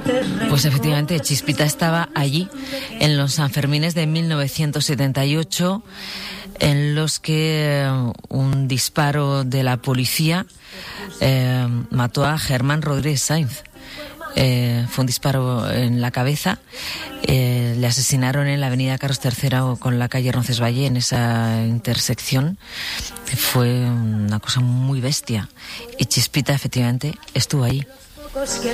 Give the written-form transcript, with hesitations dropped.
Pues efectivamente, Chispita estaba allí en los Sanfermines de 1978, en los que un disparo de la policía mató a Germán Rodríguez Sainz. Fue un disparo en la cabeza. Le asesinaron en la avenida Carlos III con la calle Roncesvalles, en esa intersección. Fue una cosa muy bestia. Y Chispita efectivamente estuvo ahí.